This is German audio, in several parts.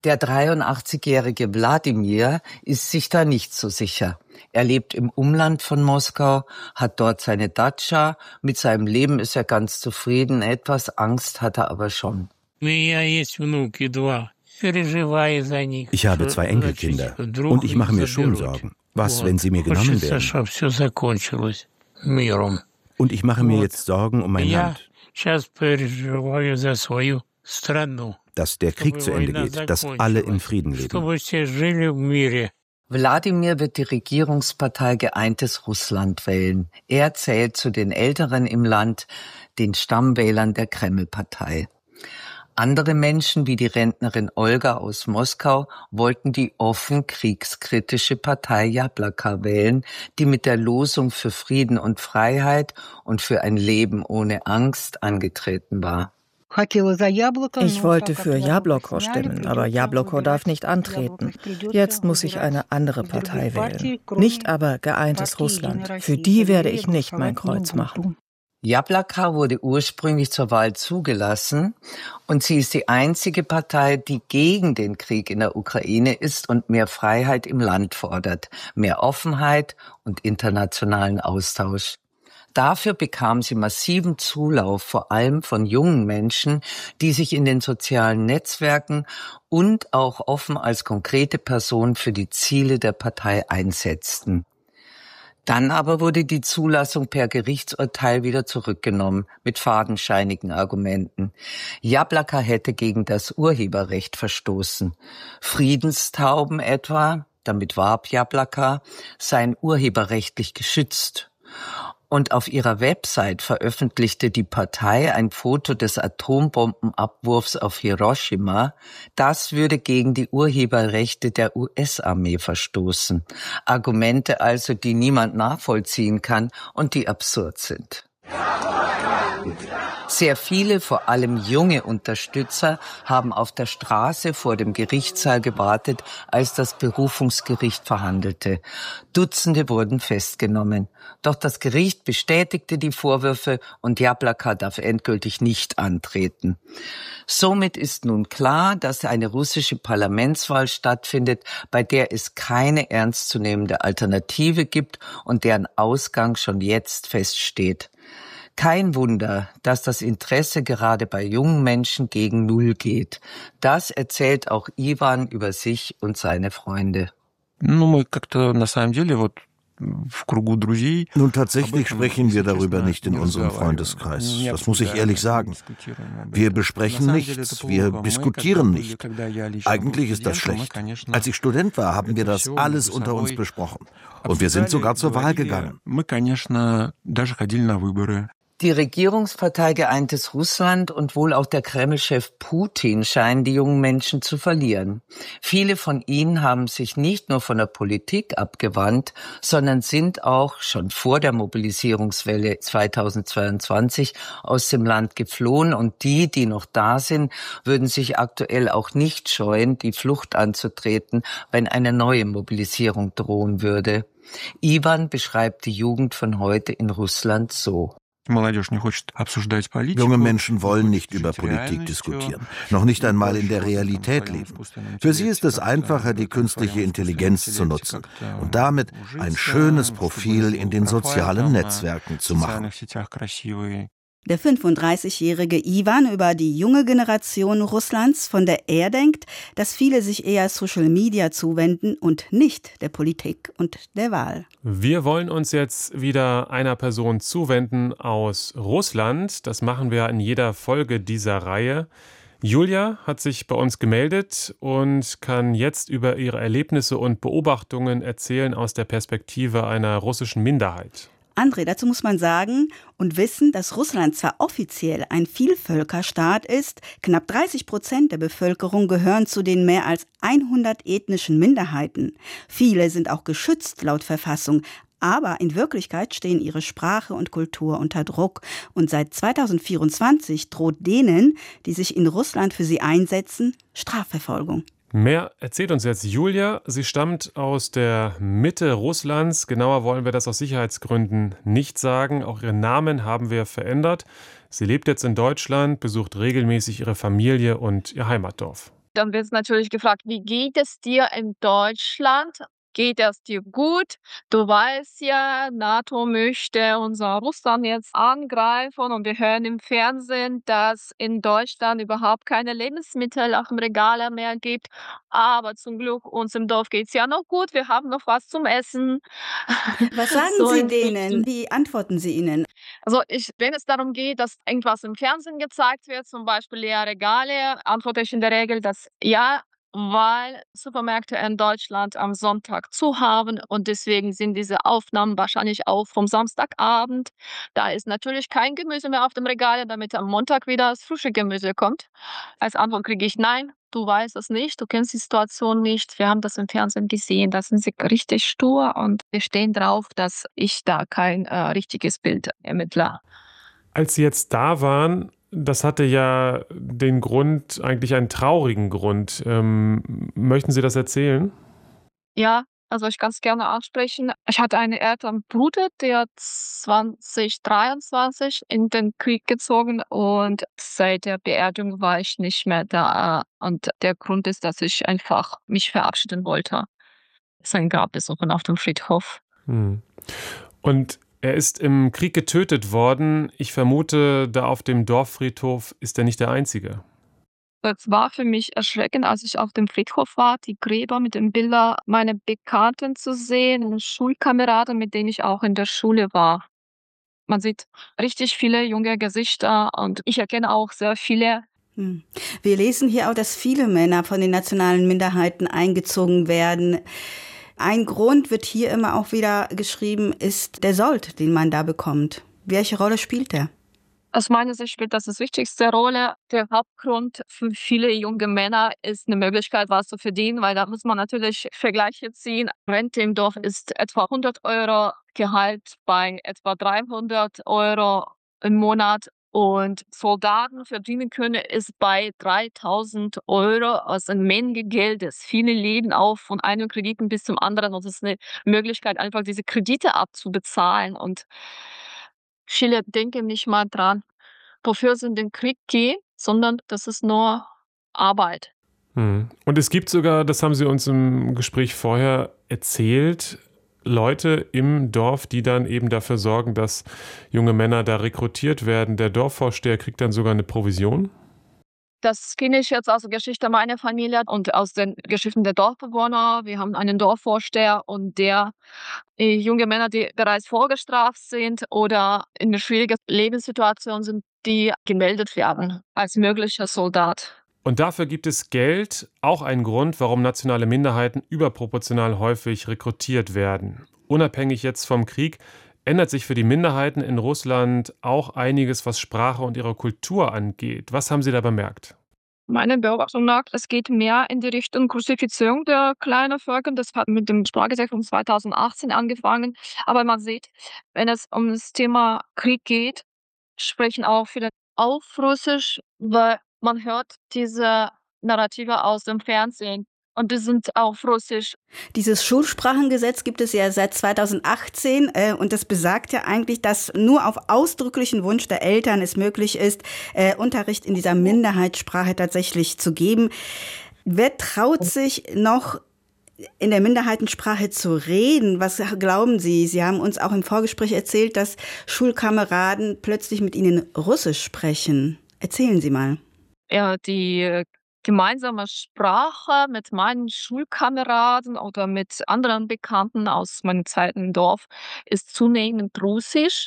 Der 83-jährige Wladimir ist sich da nicht so sicher. Er lebt im Umland von Moskau, hat dort seine Datscha. Mit seinem Leben ist er ganz zufrieden. Etwas Angst hat er aber schon. Ich habe 2 Enkelkinder und ich mache mir schon Sorgen. Was, wenn sie mir genommen werden? Und ich mache mir jetzt Sorgen um mein Land. Dass der Krieg zu Ende geht, dass alle in Frieden leben. Wladimir wird die Regierungspartei Geeintes Russland wählen. Er zählt zu den Älteren im Land, den Stammwählern der Kreml-Partei. Andere Menschen, wie die Rentnerin Olga aus Moskau, wollten die offen kriegskritische Partei Jablaka wählen, die mit der Losung für Frieden und Freiheit und für ein Leben ohne Angst angetreten war. Ich wollte für Jabloko stimmen, aber Jabloko darf nicht antreten. Jetzt muss ich eine andere Partei wählen. Nicht aber Geeintes Russland. Für die werde ich nicht mein Kreuz machen. Jablaka wurde ursprünglich zur Wahl zugelassen und sie ist die einzige Partei, die gegen den Krieg in der Ukraine ist und mehr Freiheit im Land fordert, mehr Offenheit und internationalen Austausch. Dafür bekam sie massiven Zulauf, vor allem von jungen Menschen, die sich in den sozialen Netzwerken und auch offen als konkrete Person für die Ziele der Partei einsetzten. Dann aber wurde die Zulassung per Gerichtsurteil wieder zurückgenommen, mit fadenscheinigen Argumenten. Jablaka hätte gegen das Urheberrecht verstoßen. Friedenstauben etwa, damit warb Jablaka, seien urheberrechtlich geschützt. Und auf ihrer Website veröffentlichte die Partei ein Foto des Atombombenabwurfs auf Hiroshima. Das würde gegen die Urheberrechte der US-Armee verstoßen. Argumente also, die niemand nachvollziehen kann und die absurd sind. Sehr viele, vor allem junge Unterstützer, haben auf der Straße vor dem Gerichtssaal gewartet, als das Berufungsgericht verhandelte. Dutzende wurden festgenommen. Doch das Gericht bestätigte die Vorwürfe und Jablaka darf endgültig nicht antreten. Somit ist nun klar, dass eine russische Parlamentswahl stattfindet, bei der es keine ernstzunehmende Alternative gibt und deren Ausgang schon jetzt feststeht. Kein Wunder, dass das Interesse gerade bei jungen Menschen gegen Null geht. Das erzählt auch Iwan über sich und seine Freunde. Nun, tatsächlich sprechen wir darüber nicht in unserem Freundeskreis. Das muss ich ehrlich sagen. Wir besprechen nichts, wir diskutieren nicht. Eigentlich ist das schlecht. Als ich Student war, haben wir das alles unter uns besprochen. Und wir sind sogar zur Wahl gegangen. Die Regierungspartei Geeintes Russland und wohl auch der Kreml-Chef Putin scheinen die jungen Menschen zu verlieren. Viele von ihnen haben sich nicht nur von der Politik abgewandt, sondern sind auch schon vor der Mobilisierungswelle 2022 aus dem Land geflohen. Und die noch da sind, würden sich aktuell auch nicht scheuen, die Flucht anzutreten, wenn eine neue Mobilisierung drohen würde. Iwan beschreibt die Jugend von heute in Russland so. Junge Menschen wollen nicht über Politik diskutieren, noch nicht einmal in der Realität leben. Für sie ist es einfacher, die künstliche Intelligenz zu nutzen und damit ein schönes Profil in den sozialen Netzwerken zu machen. Der 35-jährige Iwan über die junge Generation Russlands, von der er denkt, dass viele sich eher Social Media zuwenden und nicht der Politik und der Wahl. Wir wollen uns jetzt wieder einer Person zuwenden aus Russland. Das machen wir in jeder Folge dieser Reihe. Julia hat sich bei uns gemeldet und kann jetzt über ihre Erlebnisse und Beobachtungen erzählen aus der Perspektive einer russischen Minderheit. André, dazu muss man sagen und wissen, dass Russland zwar offiziell ein Vielvölkerstaat ist, knapp 30% der Bevölkerung gehören zu den mehr als 100 ethnischen Minderheiten. Viele sind auch geschützt laut Verfassung, aber in Wirklichkeit stehen ihre Sprache und Kultur unter Druck. Und seit 2024 droht denen, die sich in Russland für sie einsetzen, Strafverfolgung. Mehr erzählt uns jetzt Julia. Sie stammt aus der Mitte Russlands. Genauer wollen wir das aus Sicherheitsgründen nicht sagen. Auch ihren Namen haben wir verändert. Sie lebt jetzt in Deutschland, besucht regelmäßig ihre Familie und ihr Heimatdorf. Dann wird natürlich gefragt: „Wie geht es dir in Deutschland? Geht es dir gut? Du weißt ja, NATO möchte unser Russland jetzt angreifen und wir hören im Fernsehen, dass in Deutschland überhaupt keine Lebensmittel auf dem Regale mehr gibt. Aber zum Glück uns im Dorf geht's ja noch gut. Wir haben noch was zum Essen.“ Was sagen So Sie in die denen? Richtung. Wie antworten Sie ihnen? Also wenn es darum geht, dass irgendwas im Fernsehen gezeigt wird, zum Beispiel leere Regale, antworte ich in der Regel, dass ja, weil Supermärkte in Deutschland am Sonntag zu haben und deswegen sind diese Aufnahmen wahrscheinlich auch vom Samstagabend. Da ist natürlich kein Gemüse mehr auf dem Regal, damit am Montag wieder das frische Gemüse kommt. Als Antwort kriege ich: „Nein, du weißt es nicht, du kennst die Situation nicht. Wir haben das im Fernsehen gesehen.“ Da sind sie richtig stur und wir stehen drauf, dass ich da kein richtiges Bild ermittle. Als Sie jetzt da waren, das hatte ja den Grund, eigentlich einen traurigen Grund. Möchten Sie das erzählen? Ja, also ich kann's gerne ansprechen. Ich hatte einen älteren Bruder, der 2023 in den Krieg gezogen und seit der Beerdigung war ich nicht mehr da. Und der Grund ist, dass ich einfach mich verabschieden wollte. Sein Grab besuchen auf dem Friedhof. Hm. Und er ist im Krieg getötet worden. Ich vermute, da auf dem Dorffriedhof ist er nicht der Einzige. Es war für mich erschreckend, als ich auf dem Friedhof war, die Gräber mit den Bildern meiner Bekannten zu sehen und Schulkameraden, mit denen ich auch in der Schule war. Man sieht richtig viele junge Gesichter und ich erkenne auch sehr viele. Wir lesen hier auch, dass viele Männer von den nationalen Minderheiten eingezogen werden. Ein Grund wird hier immer auch wieder geschrieben, ist der Sold, den man da bekommt. Welche Rolle spielt der? Aus meiner Sicht spielt das die wichtigste Rolle. Der Hauptgrund für viele junge Männer ist eine Möglichkeit, was zu verdienen, weil da muss man natürlich Vergleiche ziehen. Rente im Dorf ist etwa 100 € Gehalt bei etwa 300 € im Monat. Und Soldaten verdienen können es bei 3.000 €, also eine Menge Geldes. Viele leben auch von einem Krediten bis zum anderen und es ist eine Möglichkeit, einfach diese Kredite abzubezahlen. Und viele denken nicht mal dran, wofür sie in den Krieg gehen, sondern das ist nur Arbeit. Und es gibt sogar, das haben Sie uns im Gespräch vorher erzählt, Leute im Dorf, die dann eben dafür sorgen, dass junge Männer da rekrutiert werden. Der Dorfvorsteher kriegt dann sogar eine Provision? Das kenne ich jetzt aus der Geschichte meiner Familie und aus den Geschichten der Dorfbewohner. Wir haben einen Dorfvorsteher und der junge Männer, die bereits vorgestraft sind oder in einer schwierigen Lebenssituation sind, die gemeldet werden als möglicher Soldat. Und dafür gibt es Geld, auch ein Grund, warum nationale Minderheiten überproportional häufig rekrutiert werden. Unabhängig jetzt vom Krieg ändert sich für die Minderheiten in Russland auch einiges, was Sprache und ihre Kultur angeht. Was haben Sie da bemerkt? Meine Beobachtung nach, es geht mehr in die Richtung Russifizierung der kleinen Völker. Das hat mit dem Sprachgesetz von 2018 angefangen. Aber man sieht, wenn es um das Thema Krieg geht, sprechen auch viele auf Russisch, weil man hört diese Narrative aus dem Fernsehen und die sind auf Russisch. Dieses Schulsprachengesetz gibt es ja seit 2018 und das besagt ja eigentlich, dass nur auf ausdrücklichen Wunsch der Eltern es möglich ist, Unterricht in dieser Minderheitssprache tatsächlich zu geben. Wer traut sich noch in der Minderheitensprache zu reden? Was glauben Sie? Sie haben uns auch im Vorgespräch erzählt, dass Schulkameraden plötzlich mit Ihnen Russisch sprechen. Erzählen Sie mal. Ja, die gemeinsame Sprache mit meinen Schulkameraden oder mit anderen Bekannten aus meiner Zeit im Dorf ist zunehmend Russisch.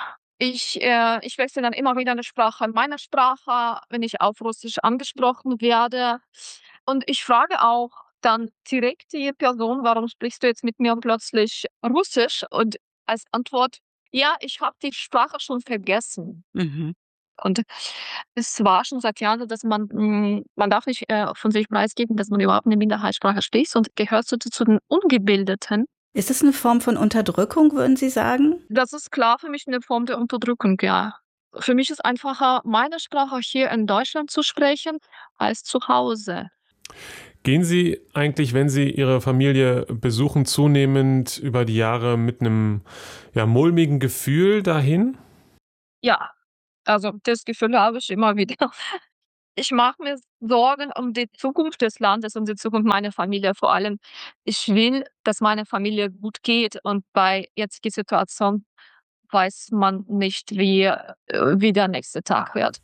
Ich wechsle dann immer wieder eine Sprache in meiner Sprache, wenn ich auf Russisch angesprochen werde. Und ich frage auch dann direkt die Person: „Warum sprichst du jetzt mit mir plötzlich Russisch?“ Und als Antwort: „Ja, ich habe die Sprache schon vergessen.“ Und es war schon seit Jahren so, dass man darf nicht, von sich preisgeben, dass man überhaupt 'ne Minderheitssprache spricht und gehört zu den Ungebildeten. Ist es eine Form von Unterdrückung, würden Sie sagen? Das ist klar für mich 'ne Form der Unterdrückung, ja. Für mich ist einfacher, meine Sprache hier in Deutschland zu sprechen als zu Hause. Gehen Sie eigentlich, wenn Sie Ihre Familie besuchen, zunehmend über die Jahre mit einem mulmigen Gefühl dahin? Ja, also das Gefühl habe ich immer wieder. Ich mache mir Sorgen um die Zukunft des Landes, um die Zukunft meiner Familie vor allem. Ich will, dass meine Familie gut geht und bei jetziger Situation weiß man nicht, wie der nächste Tag wird.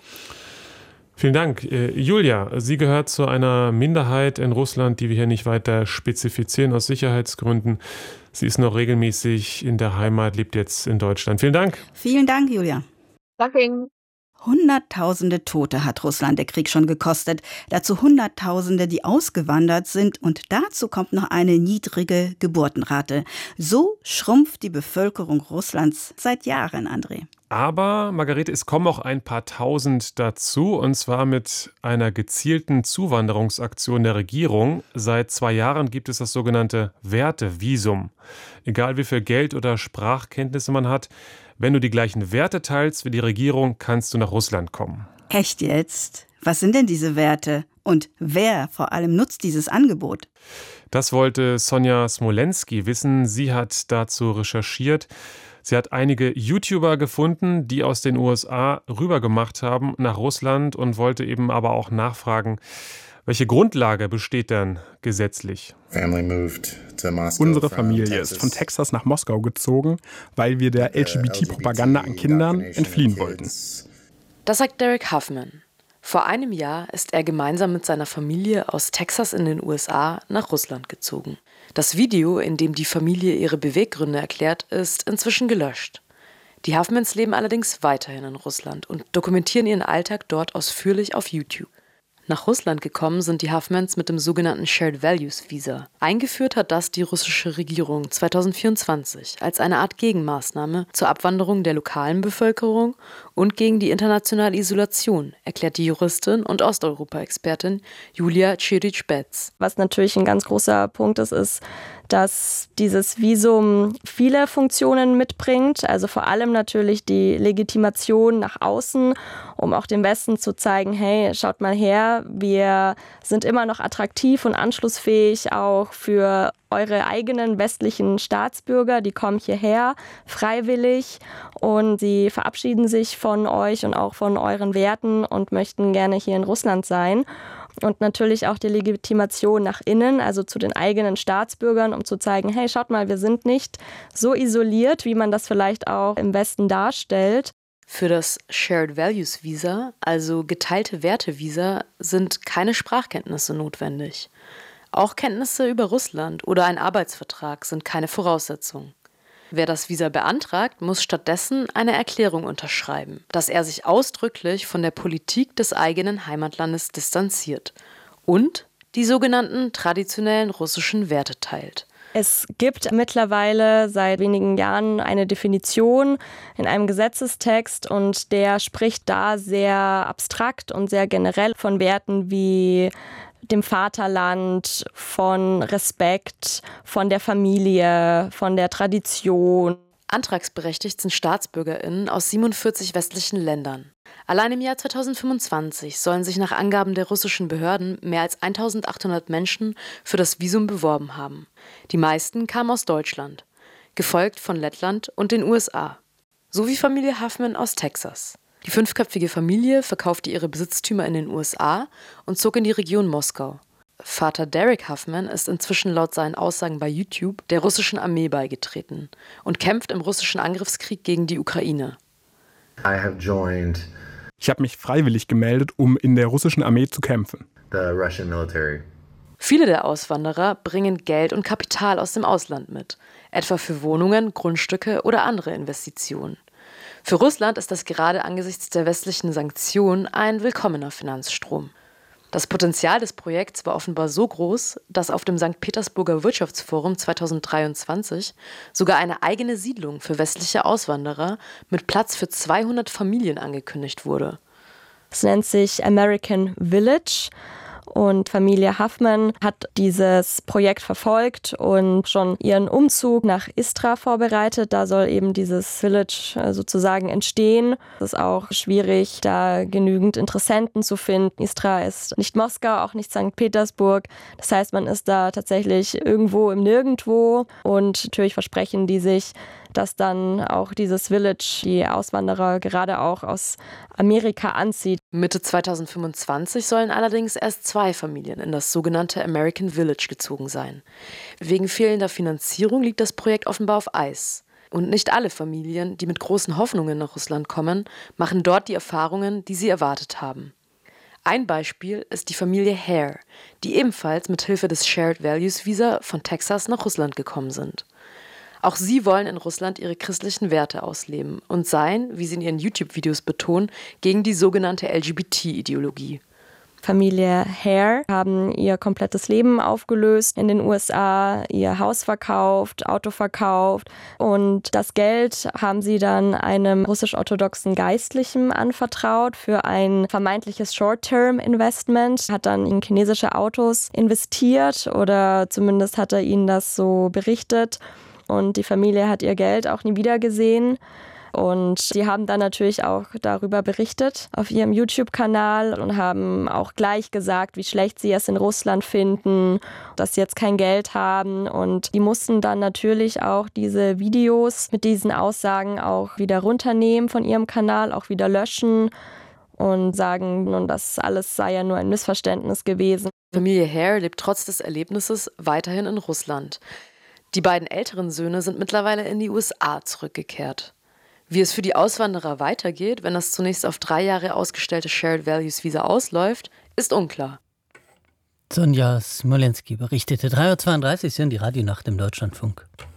Vielen Dank. Julia, sie gehört zu einer Minderheit in Russland, die wir hier nicht weiter spezifizieren aus Sicherheitsgründen. Sie ist noch regelmäßig in der Heimat, lebt jetzt in Deutschland. Vielen Dank. Vielen Dank, Julia. Danke Ihnen. Hunderttausende Tote hat Russland der Krieg schon gekostet. Dazu Hunderttausende, die ausgewandert sind. Und dazu kommt noch eine niedrige Geburtenrate. So schrumpft die Bevölkerung Russlands seit Jahren, André. Aber, Margarete, es kommen auch ein paar Tausend dazu, und zwar mit einer gezielten Zuwanderungsaktion der Regierung. Seit 2 Jahren gibt es das sogenannte Wertevisum. Egal wie viel Geld oder Sprachkenntnisse man hat, wenn du die gleichen Werte teilst wie die Regierung, kannst du nach Russland kommen. Echt jetzt? Was sind denn diese Werte? Und wer vor allem nutzt dieses Angebot? Das wollte Sonja Smolensky wissen. Sie hat dazu recherchiert. Sie hat einige YouTuber gefunden, die aus den USA rübergemacht haben nach Russland und wollte eben aber auch nachfragen, welche Grundlage besteht denn gesetzlich? Unsere Familie ist von Texas nach Moskau gezogen, weil wir der LGBT-Propaganda an Kindern entfliehen wollten. Das sagt Derek Huffman. Vor einem Jahr ist er gemeinsam mit seiner Familie aus Texas in den USA nach Russland gezogen. Das Video, in dem die Familie ihre Beweggründe erklärt, ist inzwischen gelöscht. Die Huffmans leben allerdings weiterhin in Russland und dokumentieren ihren Alltag dort ausführlich auf YouTube. Nach Russland gekommen sind die Huffmans mit dem sogenannten Shared Values Visa. Eingeführt hat das die russische Regierung 2024 als eine Art Gegenmaßnahme zur Abwanderung der lokalen Bevölkerung und gegen die internationale Isolation, erklärt die Juristin und Osteuropa-Expertin Julia Ciric-Betz. Was natürlich ein ganz großer Punkt ist, dass dieses Visum viele Funktionen mitbringt, also vor allem natürlich die Legitimation nach außen, um auch dem Westen zu zeigen, hey, schaut mal her, wir sind immer noch attraktiv und anschlussfähig auch für eure eigenen westlichen Staatsbürger, die kommen hierher freiwillig und sie verabschieden sich von euch und auch von euren Werten und möchten gerne hier in Russland sein. Und natürlich auch die Legitimation nach innen, also zu den eigenen Staatsbürgern, um zu zeigen, hey, schaut mal, wir sind nicht so isoliert, wie man das vielleicht auch im Westen darstellt. Für das Shared Values Visa, also geteilte Werte Visa, sind keine Sprachkenntnisse notwendig. Auch Kenntnisse über Russland oder ein Arbeitsvertrag sind keine Voraussetzung. Wer das Visa beantragt, muss stattdessen eine Erklärung unterschreiben, dass er sich ausdrücklich von der Politik des eigenen Heimatlandes distanziert und die sogenannten traditionellen russischen Werte teilt. Es gibt mittlerweile seit wenigen Jahren eine Definition in einem Gesetzestext und der spricht da sehr abstrakt und sehr generell von Werten wie dem Vaterland, von Respekt, von der Familie, von der Tradition. Antragsberechtigt sind StaatsbürgerInnen aus 47 westlichen Ländern. Allein im Jahr 2025 sollen sich nach Angaben der russischen Behörden mehr als 1800 Menschen für das Visum beworben haben. Die meisten kamen aus Deutschland, gefolgt von Lettland und den USA. So wie Familie Huffman aus Texas. Die 5-köpfige Familie verkaufte ihre Besitztümer in den USA und zog in die Region Moskau. Vater Derek Huffman ist inzwischen laut seinen Aussagen bei YouTube der russischen Armee beigetreten und kämpft im russischen Angriffskrieg gegen die Ukraine. Ich habe mich freiwillig gemeldet, um in der russischen Armee zu kämpfen. Viele der Auswanderer bringen Geld und Kapital aus dem Ausland mit, etwa für Wohnungen, Grundstücke oder andere Investitionen. Für Russland ist das gerade angesichts der westlichen Sanktionen ein willkommener Finanzstrom. Das Potenzial des Projekts war offenbar so groß, dass auf dem St. Petersburger Wirtschaftsforum 2023 sogar eine eigene Siedlung für westliche Auswanderer mit Platz für 200 Familien angekündigt wurde. Es nennt sich American Village. Und Familie Huffman hat dieses Projekt verfolgt und schon ihren Umzug nach Istra vorbereitet. Da soll eben dieses Village sozusagen entstehen. Es ist auch schwierig, da genügend Interessenten zu finden. Istra ist nicht Moskau, auch nicht St. Petersburg. Das heißt, man ist da tatsächlich irgendwo im Nirgendwo. Und natürlich versprechen die sich, dass dann auch dieses Village die Auswanderer gerade auch aus Amerika anzieht. Mitte 2025 sollen allerdings erst 2 Familien in das sogenannte American Village gezogen sein. Wegen fehlender Finanzierung liegt das Projekt offenbar auf Eis. Und nicht alle Familien, die mit großen Hoffnungen nach Russland kommen, machen dort die Erfahrungen, die sie erwartet haben. Ein Beispiel ist die Familie Hare, die ebenfalls mit Hilfe des Shared Values Visa von Texas nach Russland gekommen sind. Auch sie wollen in Russland ihre christlichen Werte ausleben und seien, wie sie in ihren YouTube-Videos betonen, gegen die sogenannte LGBT-Ideologie. Familie Hare haben ihr komplettes Leben aufgelöst in den USA, ihr Haus verkauft, Auto verkauft und das Geld haben sie dann einem russisch-orthodoxen Geistlichen anvertraut für ein vermeintliches Short-Term-Investment, hat dann in chinesische Autos investiert oder zumindest hat er ihnen das so berichtet und die Familie hat ihr Geld auch nie wieder gesehen. Und sie haben dann natürlich auch darüber berichtet auf ihrem YouTube-Kanal und haben auch gleich gesagt, wie schlecht sie es in Russland finden, dass sie jetzt kein Geld haben. Und die mussten dann natürlich auch diese Videos mit diesen Aussagen auch wieder runternehmen von ihrem Kanal, auch wieder löschen und sagen, nun, das alles sei ja nur ein Missverständnis gewesen. Familie Hare lebt trotz des Erlebnisses weiterhin in Russland. Die beiden älteren Söhne sind mittlerweile in die USA zurückgekehrt. Wie es für die Auswanderer weitergeht, wenn das zunächst auf 3 Jahre ausgestellte Shared Values Visa ausläuft, ist unklar. Sonja Smolenski berichtete. 3:32 Uhr sind die Radionacht im Deutschlandfunk.